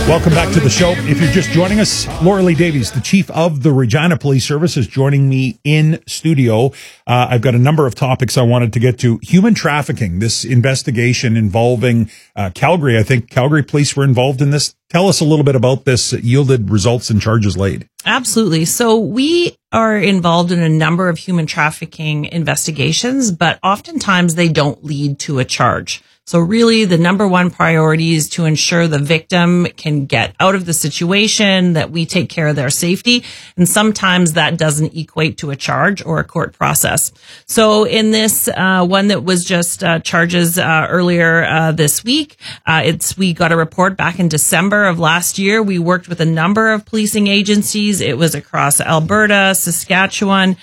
Welcome back to the show. If you're just joining us, Laura Lee Davies, the chief of the Regina Police Service, is joining me in studio. I've got a number of topics I wanted to get to. Human trafficking, this investigation involving Calgary. I think Calgary police were involved in this. Tell us a little bit about this. It yielded results and charges laid. Absolutely. So we are involved in a number of human trafficking investigations, but oftentimes they don't lead to a charge. So really the number one priority is to ensure the victim can get out of the situation, that we take care of their safety. And sometimes that doesn't equate to a charge or a court process. So in this one that was just charges earlier this week, we got a report back in December of last year. We worked with a number of policing agencies. It was across Alberta, Saskatchewan,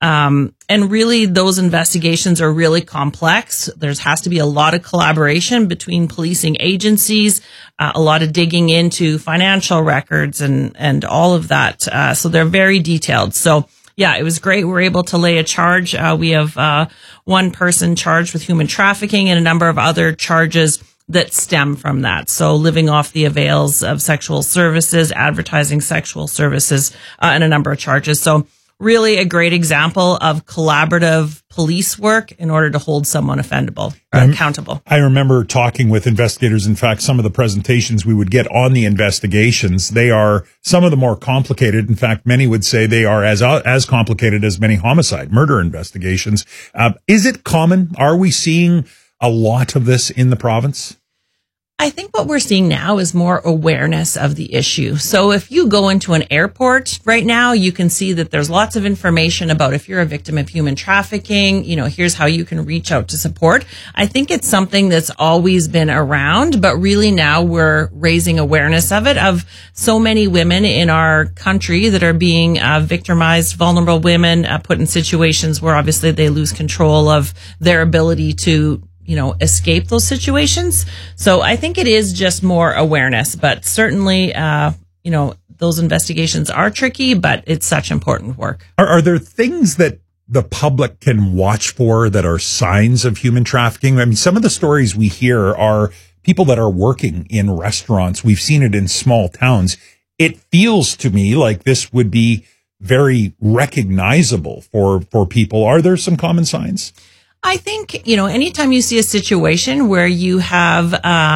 and really those investigations are really complex. There has to be a lot of collaboration between policing agencies, a lot of digging into financial records and all of that. So they're very detailed. So yeah, it was great. We were able to lay a charge. We have one person charged with human trafficking and a number of other charges that stem from that. So living off the avails of sexual services, advertising sexual services, and a number of charges. So really a great example of collaborative police work in order to hold someone accountable. I remember talking with investigators. In fact, some of the presentations we would get on the investigations, they are some of the more complicated. In fact, many would say they are as complicated as many murder investigations. Is it common? Are we seeing a lot of this in the province? I think what we're seeing now is more awareness of the issue. So if you go into an airport right now, you can see that there's lots of information about if you're a victim of human trafficking, here's how you can reach out to support. I think it's something that's always been around, but really now we're raising awareness of it, of so many women in our country that are being victimized, vulnerable women put in situations where obviously they lose control of their ability to escape those situations. So I think it is just more awareness, but certainly, those investigations are tricky, but it's such important work. Are there things that the public can watch for that are signs of human trafficking? I mean, some of the stories we hear are people that are working in restaurants. We've seen it in small towns. It feels to me like this would be very recognizable for people. Are there some common signs? I think, anytime you see a situation where you have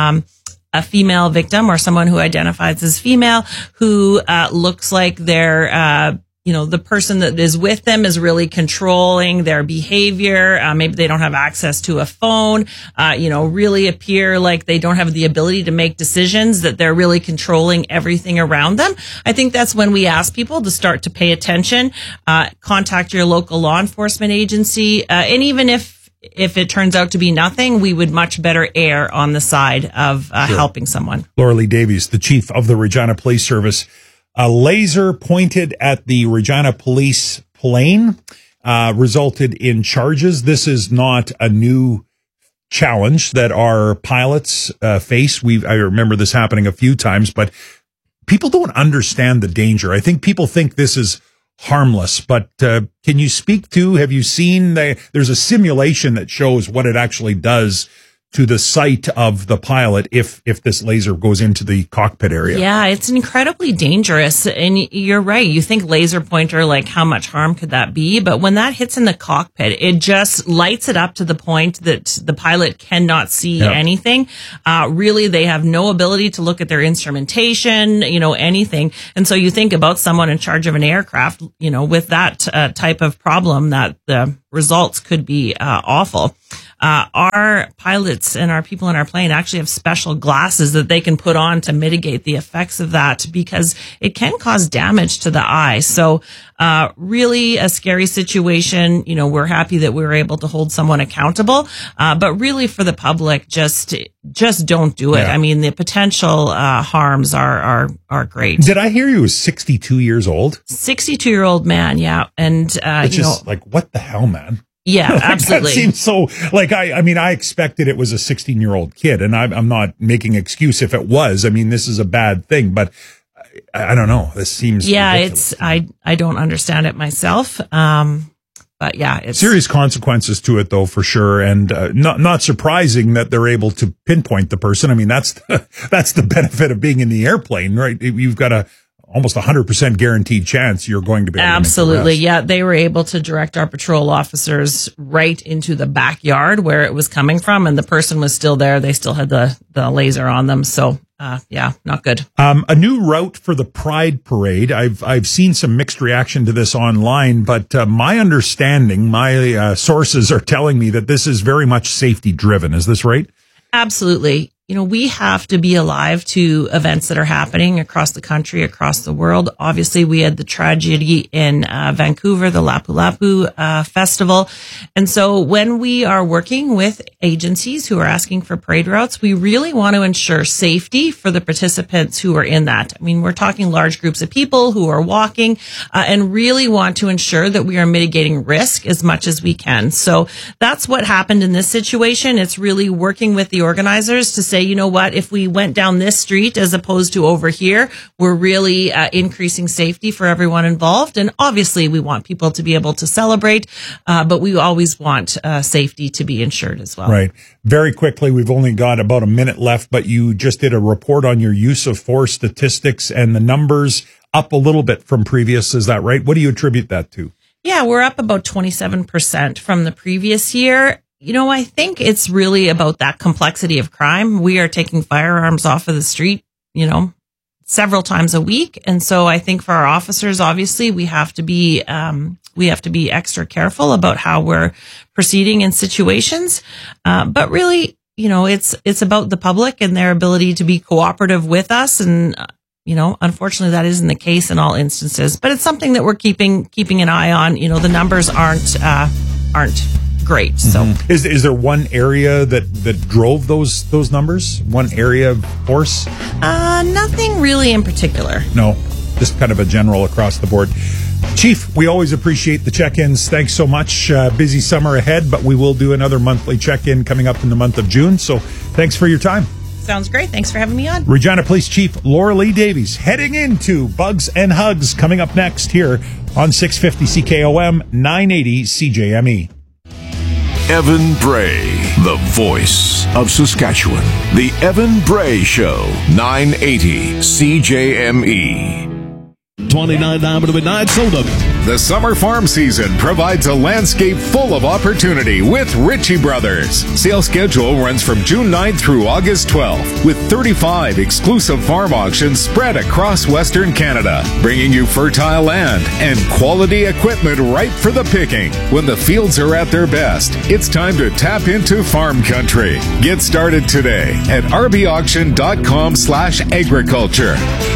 a female victim or someone who identifies as female who looks like they're, the person that is with them is really controlling their behavior. Maybe they don't have access to a phone, really appear like they don't have the ability to make decisions, that they're really controlling everything around them. I think that's when we ask people to start to pay attention, contact your local law enforcement agency, and even if it turns out to be nothing, we would much better err on the side of helping someone. Laura Lee Davies, the chief of the Regina Police Service. A laser pointed at the Regina Police plane resulted in charges. This is not a new challenge that our pilots face. I remember this happening a few times, but people don't understand the danger. I think people think this is harmless, but can you speak to, have you seen there's a simulation that shows what it actually does to the sight of the pilot if this laser goes into the cockpit area? Yeah, it's incredibly dangerous. And you're right. You think laser pointer, like how much harm could that be? But when that hits in the cockpit, it just lights it up to the point that the pilot cannot see anything. Really, they have no ability to look at their instrumentation, anything. And so you think about someone in charge of an aircraft, with that type of problem, that the results could be awful. Our pilots and our people in our plane actually have special glasses that they can put on to mitigate the effects of that, because it can cause damage to the eye. So, really a scary situation. We're happy that we were able to hold someone accountable. But really for the public, just don't do it. Yeah. I mean, the potential, harms are great. Did I hear he was 62 years old? 62-year-old man. Yeah. And, it's just like, what the hell, man? Yeah, absolutely. That seems so, I expected it was a 16-year-old kid, and I'm not making excuse if it was. I mean, this is a bad thing, but I don't know. This seems ridiculous. I don't understand it myself. But yeah, it's serious consequences to it, though, for sure, and not surprising that they're able to pinpoint the person. I mean, that's the benefit of being in the airplane, right? You've got almost 100% guaranteed chance you're going to be able absolutely. to make the arrest. Yeah, they were able to direct our patrol officers right into the backyard where it was coming from, and the person was still there. They still had the laser on them, so. Yeah, not good. A new route for the Pride Parade. I've seen some mixed reaction to this online, but my understanding, my sources are telling me that this is very much safety driven. Is this right? Absolutely. You know, we have to be alive to events that are happening across the country, across the world. Obviously, we had the tragedy in Vancouver, the Lapu Lapu Festival. And so when we are working with agencies who are asking for parade routes, we really want to ensure safety for the participants who are in that. I mean, we're talking large groups of people who are walking and really want to ensure that we are mitigating risk as much as we can. So that's what happened in this situation. It's really working with the organizers to say, you know what, if we went down this street as opposed to over here, we're really increasing safety for everyone involved. And obviously we want people to be able to celebrate, but we always want safety to be ensured as well. Right. Very quickly, we've only got about a minute left, but you just did a report on your use of force statistics and the numbers up a little bit from previous. Is that right? What do you attribute that to? Yeah, we're up about 27% from the previous year. You know, I think it's really about that complexity of crime. We are taking firearms off of the street, you know, several times a week. And so I think for our officers, obviously, we have to be extra careful about how we're proceeding in situations. But really, you know, it's about the public and their ability to be cooperative with us. And, you know, unfortunately, that isn't the case in all instances. But it's something that we're keeping an eye on. You know, the numbers aren't great. So is there one area that drove those numbers? One area of force? Nothing really in particular. No, just kind of a general across the board. Chief, we always appreciate the check-ins. Thanks so much. Busy summer ahead, but we will do another monthly check-in coming up in the month of June. So thanks for your time. Sounds great. Thanks for having me on. Regina Police Chief Laura Lee Davies heading into Bugs and Hugs coming up next here on 650 CKOM 980 CJME. Evan Bray, the voice of Saskatchewan. The Evan Bray Show, 980 CJME. 29 down to midnight, sold up. The summer farm season provides a landscape full of opportunity with Ritchie Brothers. Sales schedule runs from June 9th through August 12th, with 35 exclusive farm auctions spread across Western Canada, bringing you fertile land and quality equipment ripe for the picking. When the fields are at their best, it's time to tap into farm country. Get started today at rbauction.com/agriculture.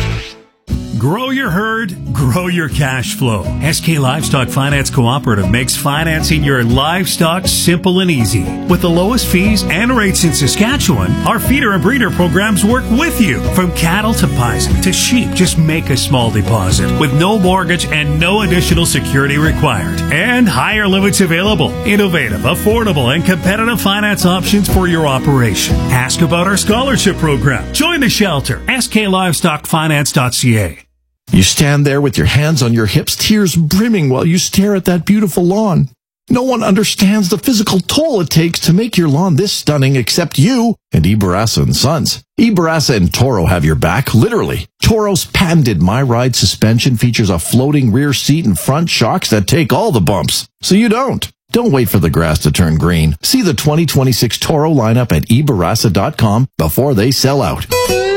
Grow your herd, grow your cash flow. SK Livestock Finance Cooperative makes financing your livestock simple and easy. With the lowest fees and rates in Saskatchewan, our feeder and breeder programs work with you. From cattle to bison to sheep, just make a small deposit with no mortgage and no additional security required. And higher limits available. Innovative, affordable, and competitive finance options for your operation. Ask about our scholarship program. Join the shelter. sklivestockfinance.ca. You stand there with your hands on your hips, tears brimming while you stare at that beautiful lawn. No one understands the physical toll it takes to make your lawn this stunning except you and Ibarasa & Sons. Ibarasa and Toro have your back, literally. Toro's patented MyRide suspension features a floating rear seat and front shocks that take all the bumps, so you don't. Don't wait for the grass to turn green. See the 2026 Toro lineup at Ibarasa.com before they sell out.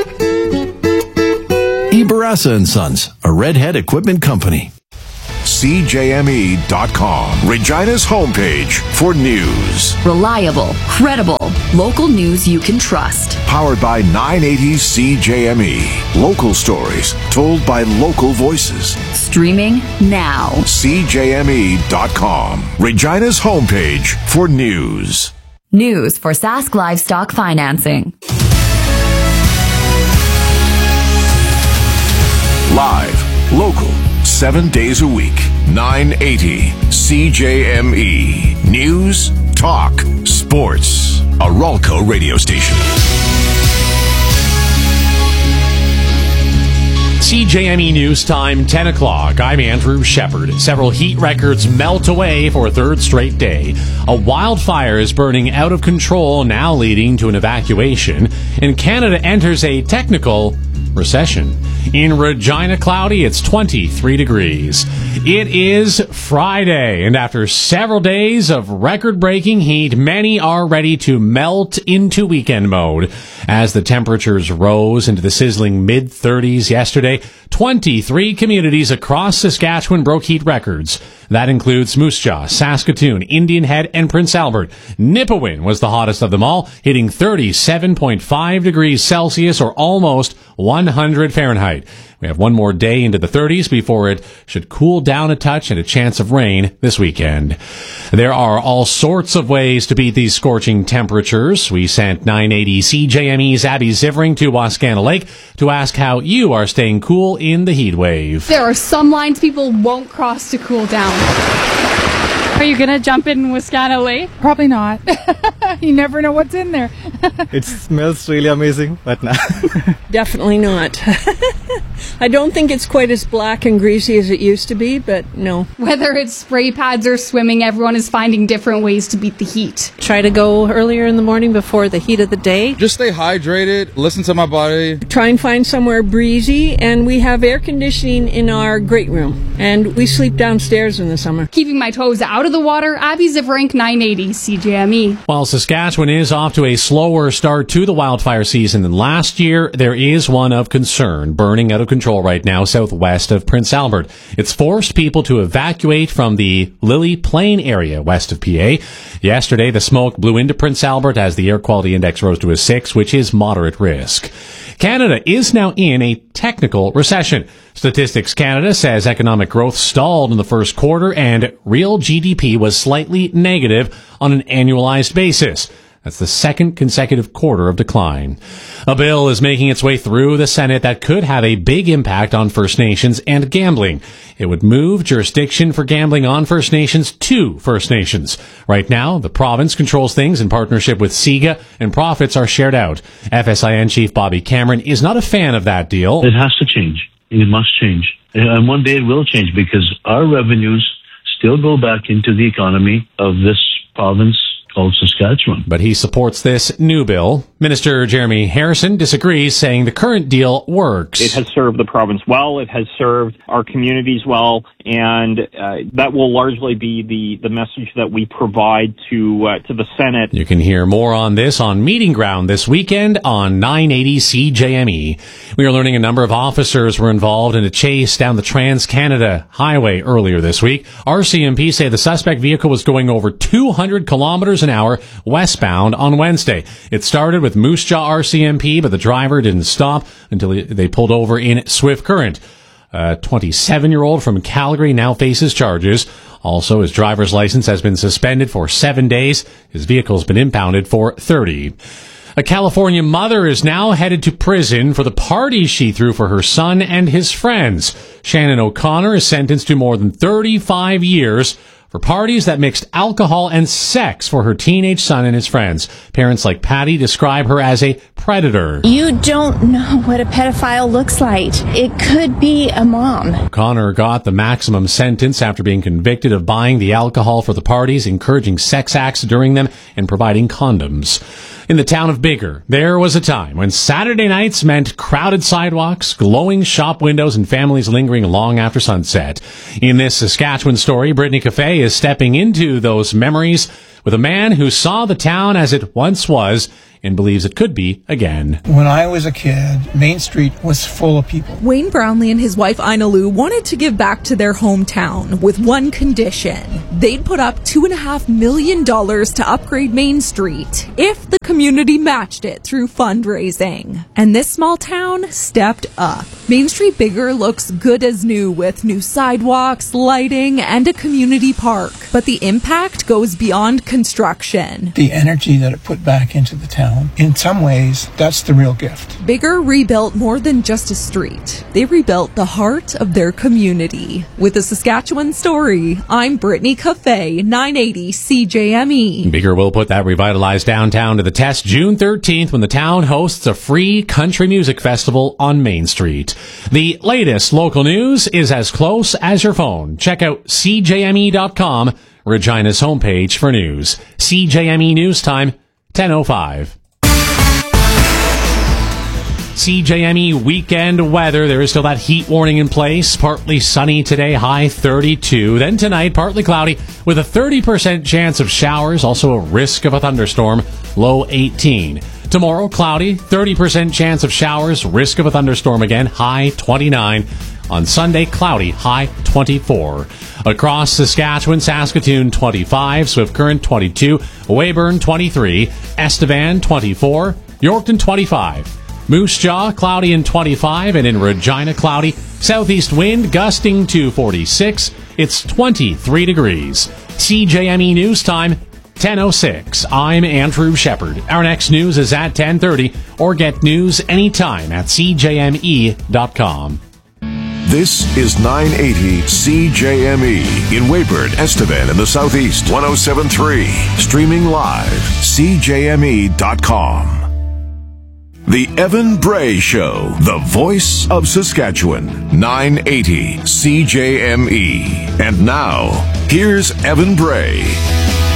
Ibarasa & Sons, a Redhead equipment company. CJME.com, Regina's homepage for news. Reliable, credible, local news you can trust. Powered by 980 CJME. Local stories told by local voices. Streaming now. CJME.com, Regina's homepage for news. News for Sask Livestock Financing. Live, local, 7 days a week. 980 CJME. News, talk, sports. A Ralco radio station. CJME News Time, 10 o'clock. I'm Andrew Shepard. Several heat records melt away for a third straight day. A wildfire is burning out of control, now leading to an evacuation. And Canada enters a technical recession. In Regina, cloudy, it's 23 degrees. It is Friday, and after several days of record-breaking heat, many are ready to melt into weekend mode. As the temperatures rose into the sizzling mid-30s yesterday, 23 communities across Saskatchewan broke heat records. That includes Moose Jaw, Saskatoon, Indian Head, and Prince Albert. Nipawin was the hottest of them all, hitting 37.5 degrees Celsius, or almost 100 Fahrenheit. We have one more day into the 30s before it should cool down a touch and a chance of rain this weekend. There are all sorts of ways to beat these scorching temperatures. We sent 980 CJME's Abby Zivering to Wascana Lake to ask how you are staying cool in the heat wave. There are some lines people won't cross to cool down. Are you going to jump in Wascana Lake? Probably not. You never know what's in there. It smells really amazing, but no. Definitely not. I don't think it's quite as black and greasy as it used to be, but no. Whether it's spray pads or swimming, everyone is finding different ways to beat the heat. Try to go earlier in the morning before the heat of the day. Just stay hydrated, listen to my body. Try and find somewhere breezy, and we have air conditioning in our great room, and we sleep downstairs in the summer. Keeping my toes out of the water, Abby Zivering, 980 CJME. While Saskatchewan is off to a slower start to the wildfire season than last year, there is one of concern burning out of control right now southwest of Prince Albert. It's forced people to evacuate from the Lily Plain area west of PA. Yesterday, the smoke blew into Prince Albert as the air quality index rose to a 6, which is moderate risk. Canada is now in a technical recession. Statistics Canada says economic growth stalled in the first quarter and real GDP was slightly negative on an annualized basis. That's the second consecutive quarter of decline. A bill is making its way through the Senate that could have a big impact on First Nations and gambling. It would move jurisdiction for gambling on First Nations to First Nations. Right now, the province controls things in partnership with SIGA, and profits are shared out. FSIN Chief Bobby Cameron is not a fan of that deal. It has to change. It must change. And one day it will change because our revenues still go back into the economy of this province called Saskatchewan. But he supports this new bill. Minister Jeremy Harrison disagrees, saying the current deal works. It has served the province well. It has served our communities well. And that will largely be the message that we provide to the Senate. You can hear more on this on Meeting Ground this weekend on 980 CJME. We are learning a number of officers were involved in a chase down the Trans-Canada Highway earlier this week. RCMP say the suspect vehicle was going over 200 kilometers an hour westbound on Wednesday. It started with Moose Jaw RCMP, but the driver didn't stop until they pulled over in Swift Current. A 27-year-old from Calgary now faces charges. Also, his driver's license has been suspended for 7 days. His vehicle's been impounded for 30. A California mother is now headed to prison for the parties she threw for her son and his friends. Shannon O'Connor is sentenced to more than 35 years for parties that mixed alcohol and sex for her teenage son and his friends. Parents like Patty describe her as a predator. You don't know what a pedophile looks like. It could be a mom. O'Connor got the maximum sentence after being convicted of buying the alcohol for the parties, encouraging sex acts during them, and providing condoms. In the town of Biggar, there was a time when Saturday nights meant crowded sidewalks, glowing shop windows, and families lingering long after sunset. In this Saskatchewan story, Brittany Cafe is stepping into those memories with a man who saw the town as it once was and believes it could be again. When I was a kid, Main Street was full of people. Wayne Brownlee and his wife Ina Lou wanted to give back to their hometown with one condition. They'd put up $2.5 million to upgrade Main Street if the community matched it through fundraising. And this small town stepped up. Main Street Biggar looks good as new with new sidewalks, lighting, and a community park. But the impact goes beyond construction. The energy that it put back into the town, in some ways, that's the real gift. Biggar rebuilt more than just a street. They rebuilt the heart of their community. With the Saskatchewan story, I'm Brittany Cafe, 980 CJME. Bigger will put that revitalized downtown to the test June 13th when the town hosts a free country music festival on Main Street. The latest local news is as close as your phone. Check out CJME.com, Regina's homepage for news. CJME News Time, 10:05. CJME weekend weather. There is still that heat warning in place. Partly sunny today, high 32. Then tonight, partly cloudy with a 30% chance of showers. Also a risk of a thunderstorm, low 18. Tomorrow, cloudy, 30% chance of showers, risk of a thunderstorm again, high 29. On Sunday, cloudy, high 24. Across Saskatchewan, Saskatoon 25, Swift Current 22, Weyburn 23, Estevan 24, Yorkton 25. Moose Jaw, cloudy and 25, and in Regina, cloudy. Southeast wind gusting to 46. It's 23 degrees. CJME News Time, 10:06. I'm Andrew Shepard. Our next news is at 10:30, or get news anytime at CJME.com. This is 980 CJME in Weyburn, Estevan, in the Southeast, 107.3. Streaming live, CJME.com. The Evan Bray Show, the voice of Saskatchewan, 980 CJME. And now, here's Evan Bray.